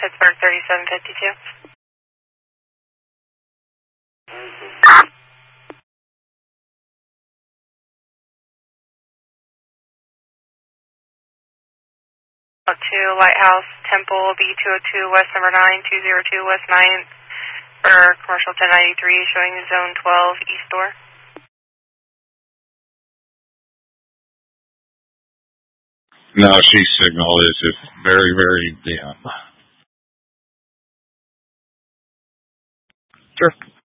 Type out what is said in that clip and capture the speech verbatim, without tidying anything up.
Pittsburgh thirty-seven fifty-two. To Lighthouse Temple B two oh two West number nine two oh two West ninth for commercial ten ninety-three showing zone twelve east door. No, she signal is just very, very dim. Sure.